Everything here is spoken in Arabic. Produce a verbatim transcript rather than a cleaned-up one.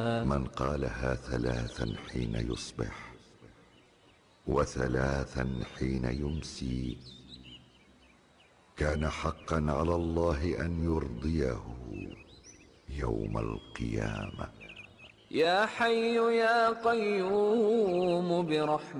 من قالها ثلاثا حين يصبح وثلاثا حين يمسي كان حقا على الله أن يرضيه يوم القيامة. يا حي يا قيوم برحمتك